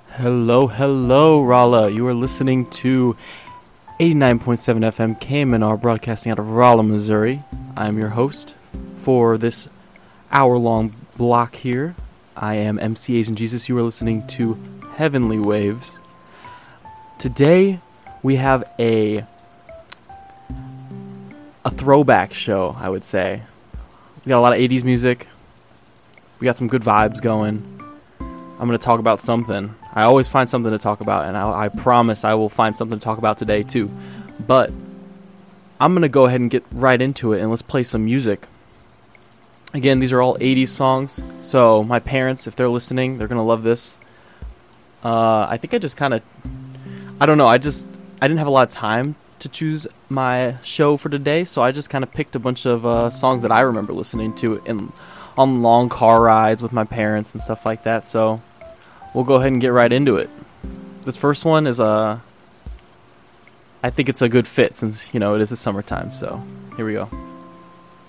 Hello, hello, Raleigh. You are listening to 89.7 FM KMNR, broadcasting out of Raleigh, Missouri. I'm your host for this hour-long block here. I am MC Asian Jesus. You are listening to Heavenly Waves. Today, we have a throwback show, I would say. We got a lot of 80s music. We got some good vibes going. I'm going to talk about something. I always find something to talk about, and I promise I will find something to talk about today too. But I'm going to go ahead and get right into it, and let's play some music. Again, these are all 80s songs, so my parents, if they're listening, they're going to love this. I think I just kind of, I don't know, I didn't have a lot of time to choose my show for today, so I just kind of picked a bunch of songs that I remember listening to on long car rides with my parents and stuff like that, so we'll go ahead and get right into it. This first one is I think it's a good fit since, it is the summertime, so here we go.